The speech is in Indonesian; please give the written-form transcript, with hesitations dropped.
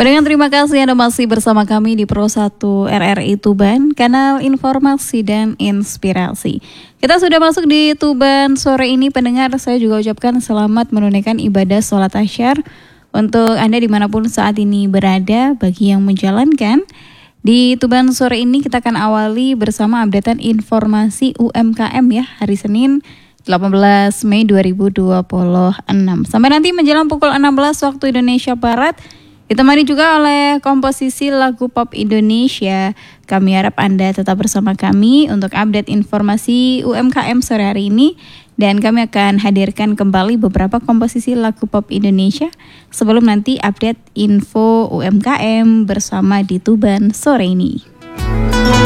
Pendengar, terima kasih Anda masih bersama kami di Pro 1 RRI Tuban, kanal informasi dan inspirasi. Kita sudah masuk di Tuban sore ini, pendengar. Saya juga ucapkan selamat menunaikan ibadah sholat Asyar untuk Anda dimanapun saat ini berada. Bagi yang menjalankan di Tuban sore ini, kita akan awali bersama updatean informasi UMKM ya, hari Senin 18 Mei 2026. Sampai nanti menjelang pukul 16 waktu Indonesia Barat, ditemani juga oleh komposisi lagu pop Indonesia. Kami harap Anda tetap bersama kami untuk update informasi UMKM sore hari ini. Dan kami akan hadirkan kembali beberapa komposisi lagu pop Indonesia sebelum nanti update info UMKM bersama di Tuban sore ini.